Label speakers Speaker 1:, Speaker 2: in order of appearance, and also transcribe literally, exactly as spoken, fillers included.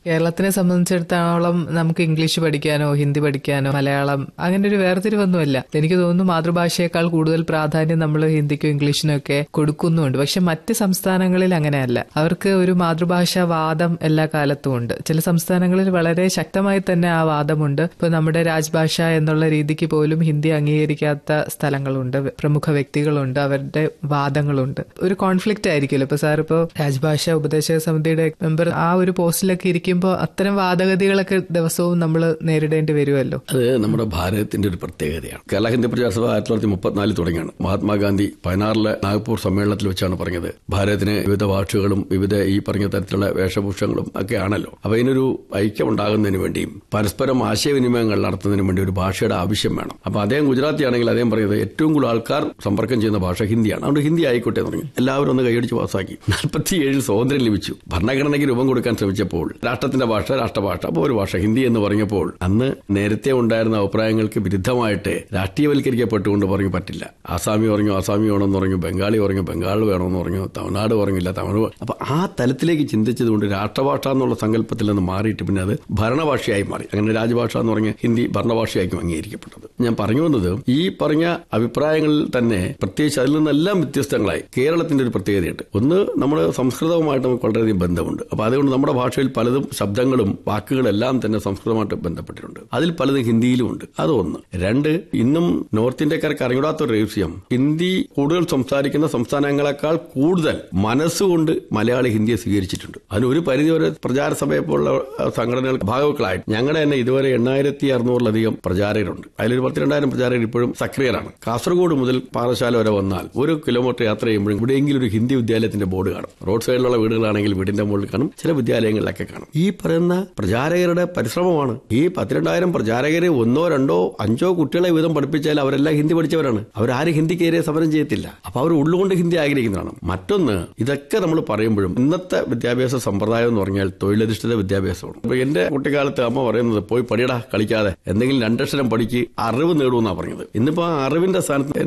Speaker 1: കേരളത്തിനെ സംബന്ധിച്ചിടത്തോളം നമുക്ക് ഇംഗ്ലീഷ് പഠിക്കാനോ ഹിന്ദി പഠിക്കാനോ മലയാളം അങ്ങനെ ഒരു വേർതിരിവൊന്നുമില്ല. എനിക്ക് തോന്നുന്നു മാതൃഭാഷയേക്കാൾ കൂടുതൽ പ്രാധാന്യം നമ്മൾ ഹിന്ദിക്കും ഇംഗ്ലീഷിനും ഒക്കെ കൊടുക്കുന്നുണ്ട്. പക്ഷെ മറ്റ് സംസ്ഥാനങ്ങളിൽ അങ്ങനെയല്ല. അവർക്ക് ഒരു മാതൃഭാഷാ വാദം എല്ലാ കാലത്തും ഉണ്ട്. ചില സംസ്ഥാനങ്ങളിൽ വളരെ ശക്തമായി തന്നെ ആ വാദമുണ്ട്. ഇപ്പൊ നമ്മുടെ രാജ്ഭാഷ എന്നുള്ള രീതിക്ക് പോലും ഹിന്ദി അംഗീകരിക്കാത്ത സ്ഥലങ്ങളുണ്ട്, പ്രമുഖ വ്യക്തികളുണ്ട്, അവരുടെ വാദങ്ങളുണ്ട്. ഒരു കോൺഫ്ലിക്റ്റ് ആയിരിക്കുമല്ലോ. ഇപ്പൊ സാർ ഇപ്പോ രാജ്ഭാഷ ഉപദേശക സമിതിയുടെ മെമ്പർ ആ ഒരു പോസ്റ്റിലൊക്കെ ഇരിക്കുമ്പോൾ അത്തരം വാദഗതികളൊക്കെ ദിവസവും നമ്മൾ നേരിടേണ്ടി വരുമല്ലോ.
Speaker 2: അത് നമ്മുടെ ഭാരതത്തിന്റെ ഒരു പ്രത്യേകതയാണ്. കേരള ഹിന്ദി പ്രചാരസഭ ആയിരത്തി തൊള്ളായിരത്തി മുപ്പത്തിനാലിൽ തുടങ്ങിയാണ്. മഹാത്മാഗാന്ധി പതിനാറിലെ നാഗ്പൂർ സമ്മേളനത്തിൽ വെച്ചാണ് പറഞ്ഞത് ഭാരതത്തിന് വിവിധ ഭാഷകളും വിവിധ ഈ പറഞ്ഞ തരത്തിലുള്ള വേഷഭൂഷങ്ങളും ഒക്കെ ആണല്ലോ. അപ്പൊ ഇതിനൊരു ഐക്യം ഉണ്ടാകുന്നതിന് വേണ്ടിയും പരസ്പരം ആശയവിനിമയങ്ങൾ നടത്തുന്നതിന് വേണ്ടി ഒരു ഭാഷയുടെ ആവശ്യം വേണം. അപ്പൊ അദ്ദേഹം ഗുജറാത്തി ആണെങ്കിൽ അദ്ദേഹം പറയുന്നത് ഏറ്റവും കൂടുതൽ ആൾക്കാർ സമ്പർക്കം ചെയ്യുന്ന ഭാഷ ഹിന്ദിയാണ്. അതുകൊണ്ട് ഹിന്ദി ആയിക്കോട്ടെ തുടങ്ങി എല്ലാവരും ഒന്ന് കൈയടിച്ച് പാസ്സാക്കി. നാൽപ്പത്തിയേഴിൽ സ്വാതന്ത്ര്യം ലഭിച്ചു. ഭരണഘടനയ്ക്ക് രൂപം കൊടുക്കാൻ ശ്രമിച്ചപ്പോൾ രാഷ്ട്രത്തിന്റെ ഭാഷ രാഷ്ട്രഭാഷ അപ്പോൾ ഒരു ഭാഷ ഹിന്ദി എന്ന് പറഞ്ഞപ്പോൾ അന്ന് നേരത്തെ ഉണ്ടായിരുന്ന അഭിപ്രായങ്ങൾക്ക് വിരുദ്ധമായിട്ട് രാഷ്ട്രീയവൽക്കരിക്കപ്പെട്ടുകൊണ്ട് പറഞ്ഞു പറ്റില്ല. ആസാമി പറഞ്ഞു ആസാമി വേണമെന്ന് പറഞ്ഞു, ബംഗാളി പറഞ്ഞു ബംഗാൾ വേണമെന്ന് പറഞ്ഞു, തമിഴ്നാട് പറഞ്ഞില്ല തമിഴ്. അപ്പൊ ആ തലത്തിലേക്ക് ചിന്തിച്ചതുകൊണ്ട് രാഷ്ട്രഭാഷ എന്നുള്ള സങ്കല്പത്തിൽ നിന്ന് മാറിയിട്ട് പിന്നെ അത് ഭരണഭാഷയായി മാറി. അങ്ങനെ രാജഭാഷ എന്ന് പറഞ്ഞ ഹിന്ദി ഭരണഭാഷയായിരിക്കും അംഗീകരിക്കപ്പെട്ടത്. ഞാൻ പറഞ്ഞു വന്നത് ഈ പറഞ്ഞ അഭിപ്രായങ്ങളിൽ തന്നെ പ്രത്യേകിച്ച് അതിൽ നിന്നെല്ലാം വ്യത്യസ്തങ്ങളായി കേരളത്തിന്റെ ഒരു പ്രത്യേകതയുണ്ട്. ഒന്ന്, നമ്മുടെ സംസ്കൃതവുമായിട്ട് നമുക്ക് വളരെയധികം ബന്ധമുണ്ട്. അപ്പൊ അതുകൊണ്ട് നമ്മുടെ ഭാഷയിൽ പലതും ശബ്ദങ്ങളും വാക്കുകളെല്ലാം തന്നെ സംസ്കൃതമായിട്ട് ബന്ധപ്പെട്ടിട്ടുണ്ട്. അതിൽ പലതും ഹിന്ദിയിലും ഉണ്ട്. അത് ഒന്ന്. രണ്ട്, ഇന്നും നോർത്ത് ഇന്ത്യക്കാർക്ക് അറിഞ്ഞൂടാത്തൊരു രഹസ്യം, ഹിന്ദി കൂടുതൽ സംസാരിക്കുന്ന സംസ്ഥാനങ്ങളെക്കാൾ കൂടുതൽ മനസ്സുകൊണ്ട് മലയാളി ഹിന്ദിയെ സ്വീകരിച്ചിട്ടുണ്ട്. അതിന് ഒരു പരിധിവരെ പ്രചാര സഭയെപ്പോലുള്ള സംഘടനകൾ ഭാഗവക്കളായിട്ട് ഞങ്ങളുടെ തന്നെ ഇതുവരെ എണ്ണായിരത്തി അറുന്നൂറിലധികം പ്രചാരകരുണ്ട്. അതിലൊരു പത്തിരണ്ടായിരം പ്രചാരകർ ഇപ്പോഴും സക്രിയരാണ്. കാസർഗോഡ് മുതൽ പാറശാല വരെ വന്നാൽ ഒരു കിലോമീറ്റർ യാത്ര ചെയ്യുമ്പോഴും ഇവിടെയെങ്കിലും ഒരു ഹിന്ദി വിദ്യാലയത്തിന്റെ ബോർഡ് കാണും. റോഡ് സൈഡിലുള്ള വീടുകളാണെങ്കിൽ വീടിന്റെ മുകളിൽ കാണും, ചില വിദ്യാലയങ്ങളിലൊക്കെ കാണും. ഈ പറയുന്ന പ്രചാരകരുടെ പരിശ്രമമാണ്. ഈ പത്തിരണ്ടായിരം പ്രചാരകരെ ഒന്നോ രണ്ടോ അഞ്ചോ കുട്ടികളെ വീതം പഠിപ്പിച്ചാൽ അവരെല്ലാം ഹിന്ദി പഠിച്ചവരാണ്. അവരാരും ഹിന്ദിക്കേറിയ സമരം ചെയ്യത്തില്ല. അപ്പൊ അവർ ഉള്ളുകൊണ്ട് ഹിന്ദി ആഗ്രഹിക്കുന്നതാണ്. മറ്റൊന്ന്, ഇതൊക്കെ നമ്മൾ പറയുമ്പോഴും ഇന്നത്തെ വിദ്യാഭ്യാസ സമ്പ്രദായം എന്ന് പറഞ്ഞാൽ തൊഴിലധിഷ്ഠിത വിദ്യാഭ്യാസമാണ്. അപ്പൊ എന്റെ കുട്ടിക്കാലത്ത് അമ്മ പറയുന്നത് പോയി പഠിയടാ കളിക്കാതെ, എന്തെങ്കിലും രണ്ടക്ഷരം പഠിക്ക് അറിവ് നേടുമെന്നാണ് പറഞ്ഞത്. ഇന്നിപ്പോ ആ അറിവിന്റെ സ്ഥാനത്ത്